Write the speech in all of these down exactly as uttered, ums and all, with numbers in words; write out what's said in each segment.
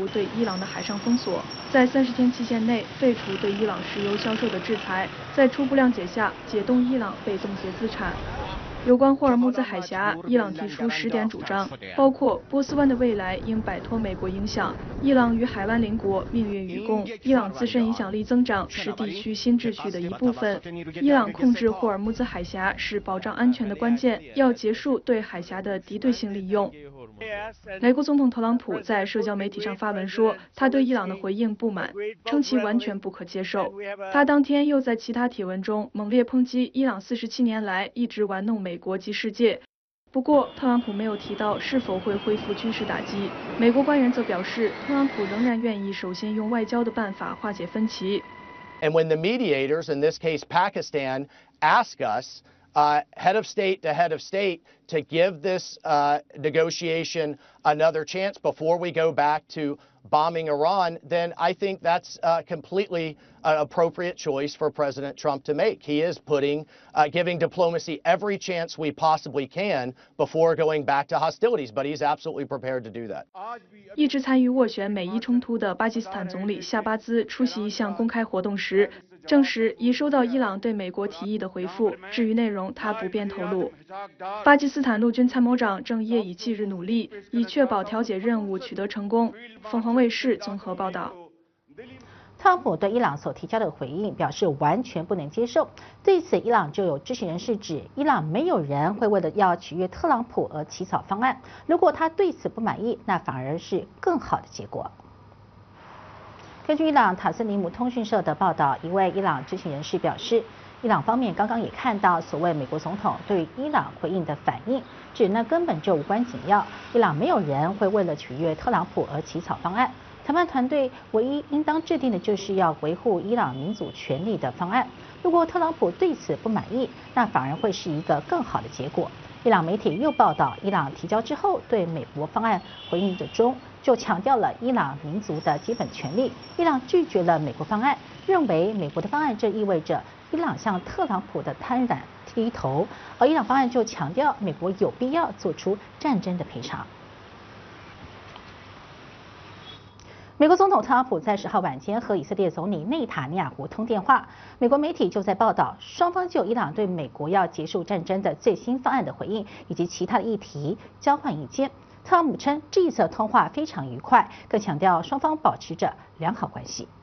除对伊朗的海上封锁，在三十天期限内废除对伊朗石油销售的制裁，在初步谅解下解冻伊朗被冻结资产。有关霍尔木兹海峡，伊朗提出十点主张，包括波斯湾的未来应摆脱美国影响，伊朗与海湾邻国命运与共，伊朗自身影响力增长是地区新秩序的一部分，伊朗控制霍尔木兹海峡是保障安全的关键，要结束对海峡的敌对性利用。美国总统特朗普在社交媒体上发文说，他对伊朗的回应不满，称其完全不可接受。他当天又在其他帖文中猛烈抨击伊朗四十七年来一直玩弄美国及世界。不过，特朗普没有提到是否会恢复军事打击。美国官员则表示，特朗普仍然愿意首先用外交的办法化解分歧。 And when the mediators, in this case Pakistan, ask us, uh, head of state to head of state, to give this uh, negotiation another chance before we go back to bombing Iran, then I think that's uh, completely an appropriate choice for President Trump to make. He is putting, uh, giving diplomacy every chance we possibly can before going back to hostilities, but he's absolutely prepared to do that. 一直参与斡旋美伊冲突的巴基斯坦总理夏巴兹出席一项公开活动时，证实已收到伊朗对美国提议的回复，至于内容他不便透露。巴基斯坦陆军参谋长正夜以继日努力，以确保调解任务取得成功。凤凰卫视综合报道。 特朗普对伊朗所提交的回应表示完全不能接受。对此，伊朗就有知情人士指，伊朗没有人会为了要取悦特朗普而起草方案。如果他对此不满意，那反而是更好的结果。根据伊朗塔斯尼姆通讯社的报道，一位伊朗知情人士表示，伊朗方面刚刚也看到所谓美国总统对伊朗回应的反应，指那根本就无关紧要，伊朗没有人会为了取悦特朗普而起草方案。谈判团队唯一应当制定的就是要维护伊朗民主权利的方案。如果特朗普对此不满意，那反而会是一个更好的结果。伊朗媒体又报道，伊朗提交之后对美国方案回应者中，就强调了伊朗民族的基本权利。伊朗拒绝了美国方案，认为美国的方案这意味着伊朗向特朗普的贪婪低头，而伊朗方案就强调美国有必要做出战争的赔偿。美国总统特朗普在十号晚间和以色列总理内塔尼亚胡通电话，美国媒体就在报道，双方就伊朗对美国要结束战争的最新方案的回应以及其他的议题交换意见。特朗普称这一次通话非常愉快，更强调双方保持着良好关系。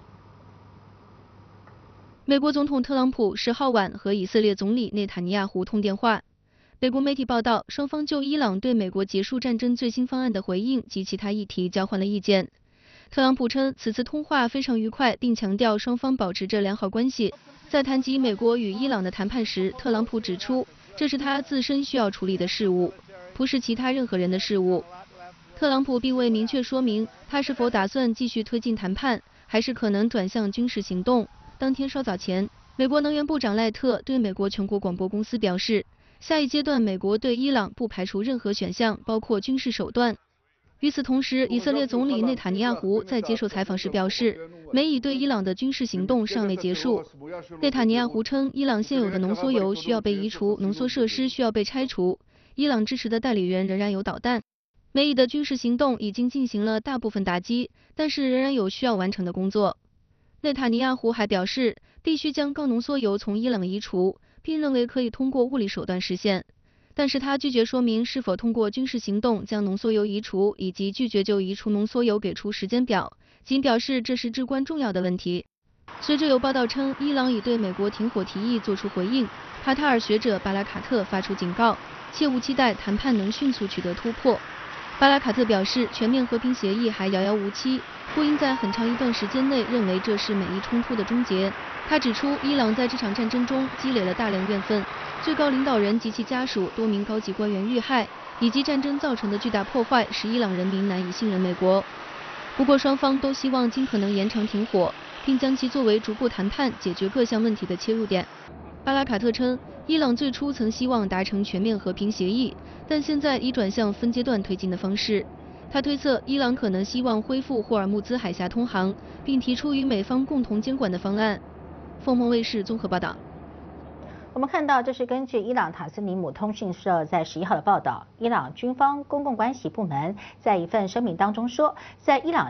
美国总统特朗普十号晚和以色列总理内塔尼亚胡通电话。美国媒体报道，双方就伊朗对美国结束战争最新方案的回应及其他议题交换了意见。特朗普称此次通话非常愉快，并强调双方保持着良好关系。在谈及美国与伊朗的谈判时，特朗普指出，这是他自身需要处理的事务，不是其他任何人的事务。特朗普并未明确说明他是否打算继续推进谈判，还是可能转向军事行动。当天稍早前，美国能源部长赖特对美国全国广播公司表示，下一阶段美国对伊朗不排除任何选项，包括军事手段。与此同时，以色列总理内塔尼亚胡在接受采访时表示，美以对伊朗的军事行动尚未结束。内塔尼亚胡称，伊朗现有的浓缩铀需要被移除，浓缩设施需要被拆除，伊朗支持的代理人仍然有导弹。美以的军事行动已经进行了大部分打击，但是仍然有需要完成的工作。内塔尼亚胡还表示，必须将高浓缩铀从伊朗移除，并认为可以通过物理手段实现。但是他拒绝说明是否通过军事行动将浓缩铀移除，以及拒绝就移除浓缩铀给出时间表，仅表示这是至关重要的问题。随着有报道称，伊朗已对美国停火提议作出回应，卡塔尔学者巴拉卡特发出警告，切勿期待谈判能迅速取得突破。巴拉卡特表示，全面和平协议还遥遥无期，不应在很长一段时间内认为这是美伊冲突的终结。他指出，伊朗在这场战争中积累了大量怨愤，最高领导人及其家属多名高级官员遇害，以及战争造成的巨大破坏使伊朗人民难以信任美国。不过双方都希望尽可能延长停火，并将其作为逐步谈判解决各项问题的切入点。巴拉卡特称，伊朗最初曾希望达成全面和平协议，但现在已转向分阶段推进的方式。他推测，伊朗可能希望恢复霍尔木兹海峡通航，并提出与美方共同监管的方案。凤凰卫视综合报道。 我们看到，这是根据伊朗塔斯尼姆通讯社在十一号的报道，伊朗军方公共关系部门在一份声明当中说，在伊朗